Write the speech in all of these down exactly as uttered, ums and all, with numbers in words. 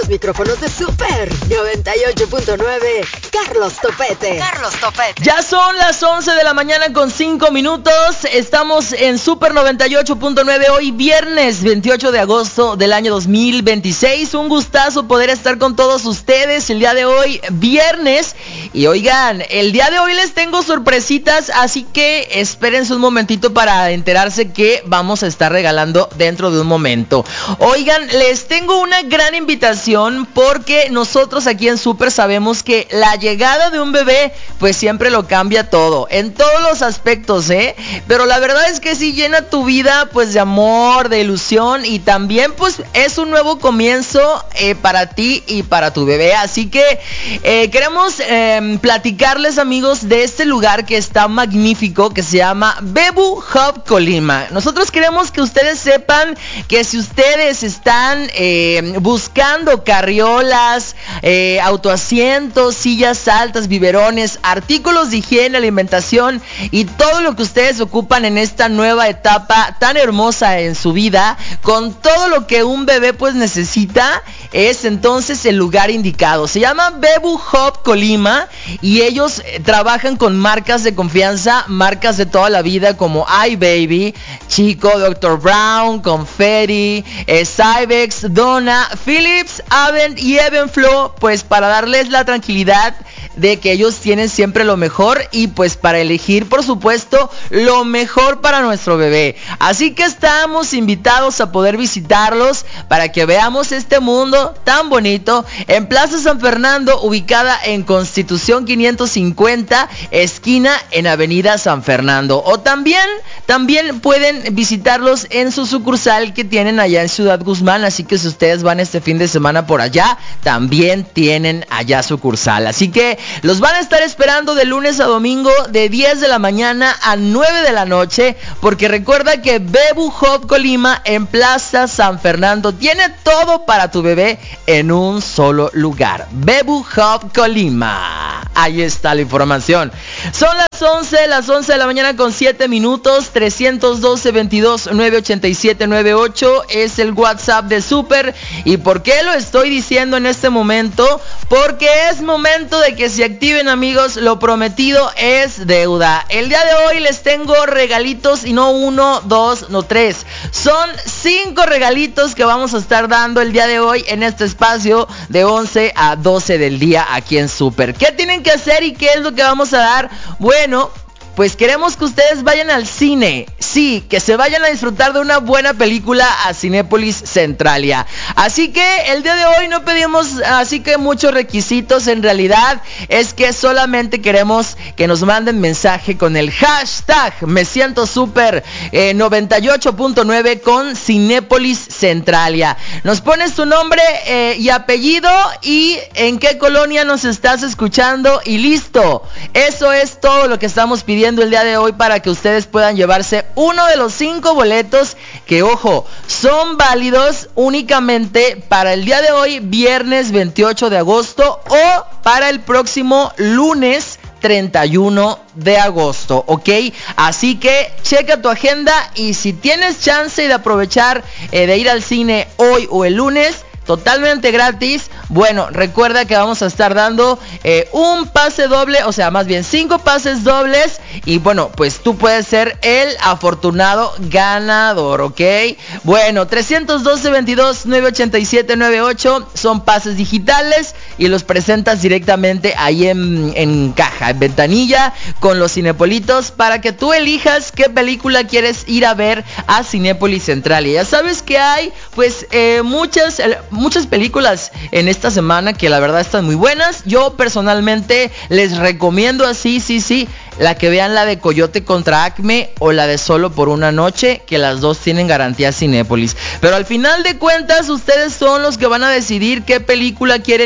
micrófonos de Super noventa y ocho punto nueve, Carlos Topete. Carlos Topete. Ya son las once de la mañana con cinco minutos. Estamos en Super noventa y ocho punto nueve hoy viernes veintiocho de agosto del año dos mil veintiséis. Un gustazo poder estar con todos ustedes el día de hoy viernes. Y oigan, el día de hoy les tengo sorpresitas, así que espérense un momentito para enterarse que vamos a estar regalando dentro de un momento. Oigan, les tengo una gran invitación porque nosotros aquí en Super sabemos que la llegada de un bebé pues siempre lo cambia todo, en todos los aspectos, ¿eh? Pero la verdad es que sí llena tu vida pues de amor, de ilusión, y también pues es un nuevo comienzo eh, para ti y para tu bebé. Así que eh, queremos eh, platicarles, amigos, de este lugar que está magnífico, que se llama Bebu Hub Colima. Nosotros queremos que ustedes sepan que si ustedes están eh, buscando carriolas, eh, autoasientos, sillas altas, biberones, artículos de higiene, alimentación y todo lo que ustedes ocupan en esta nueva etapa tan hermosa en su vida, con todo lo que un bebé pues necesita, es entonces el lugar indicado. Se llama Bebu Hub Colima y ellos eh, trabajan con marcas de confianza, marcas de toda la vida como iBaby, Chico, doctor Brown, Confetti, eh, Cybex, Donna, Philips, Avent y Evenflo, pues para darles la tranquilidad de que ellos tienen siempre lo mejor y pues para elegir, por supuesto, lo mejor para nuestro bebé. Así que estamos invitados a poder visitarlos para que veamos este mundo tan bonito en Plaza San Fernando, ubicada en Constitución quinientos cincuenta, esquina en Avenida San Fernando. O también, también pueden visitarlos en su sucursal que tienen allá en Ciudad Guzmán. Así que si ustedes van este fin de semana por allá, también tienen allá sucursal. Así que los van a estar esperando de lunes a domingo de diez de la mañana a nueve de la noche, porque recuerda que Bebu Hub Colima en Plaza San Fernando tiene todo para tu bebé en un solo lugar. Bebu Hub Colima. Ahí está la información. Son las once, las once de la mañana con siete minutos. Trescientos doce, veintidós, novecientos ochenta y siete, noventa y ocho es el WhatsApp de Super. ¿Y por qué lo estoy diciendo en este momento? Porque es momento de que se activen, amigos. Lo prometido es deuda. El día de hoy les tengo regalitos, y no uno, dos, no tres. Son cinco regalitos que vamos a estar dando el día de hoy en este espacio de once a doce del día aquí en Super. ¿Qué tienen que hacer y qué es lo que vamos a dar? Bueno, pues queremos que ustedes vayan al cine. Sí, que se vayan a disfrutar de una buena película a Cinépolis Centralia. Así que el día de hoy no pedimos así que muchos requisitos. En realidad es que solamente queremos que nos manden mensaje con el hashtag Me Siento Super eh, noventa y ocho punto nueve con Cinépolis Centralia. Nos pones tu nombre eh, y apellido y en qué colonia nos estás escuchando y listo. Eso es todo lo que estamos pidiendo el día de hoy para que ustedes puedan llevarse uno de los cinco boletos que, ojo, son válidos únicamente para el día de hoy, viernes veintiocho de agosto, o para el próximo lunes treinta y uno de agosto, ¿ok? Así que checa tu agenda y si tienes chance de aprovechar eh, de ir al cine hoy o el lunes, totalmente gratis. Bueno, recuerda que vamos a estar dando eh, un pase doble, o sea, más bien cinco pases dobles. Y bueno, pues tú puedes ser el afortunado ganador, ¿ok? Bueno, trescientos doce, veintidós, novecientos ochenta y siete, noventa y ocho son pases digitales y los presentas directamente ahí en, en caja, en ventanilla, con los cinepolitos para que tú elijas qué película quieres ir a ver a Cinépolis Centralia. Ya sabes que hay pues eh, muchas, muchas películas en esta semana que la verdad están muy buenas. Yo personalmente les recomiendo así, sí, sí, la que vean la de Coyote contra Acme o la de Solo por una noche, que las dos tienen garantía Cinépolis. Pero al final de cuentas ustedes son los que van a decidir qué película quieren ir a ver.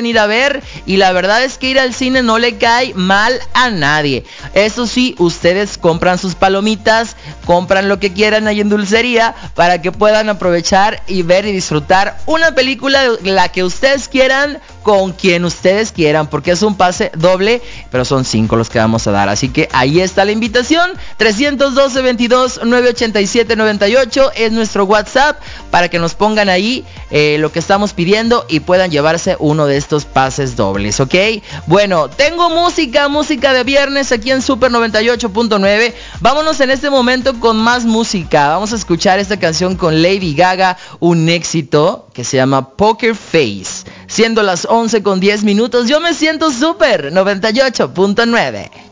ver, y la verdad es que ir al cine no le cae mal a nadie. Eso sí, ustedes compran sus palomitas, compran lo que quieran ahí en dulcería para que puedan aprovechar y ver y disfrutar una película, la que ustedes quieran, con quien ustedes quieran, porque es un pase doble, pero son cinco los que vamos a dar. Así que ahí está la invitación. Trescientos doce, veintidós, novecientos ochenta y siete, noventa y ocho es nuestro WhatsApp para que nos pongan ahí eh, lo que estamos pidiendo y puedan llevarse uno de estos pases dobles, ¿ok? Bueno, tengo música, música de viernes aquí en Super noventa y ocho punto nueve. Vámonos en este momento con más música. Vamos a escuchar esta canción con Lady Gaga, un éxito que se llama Poker Face. Siendo las once con diez minutos, yo me siento Super noventa y ocho punto nueve.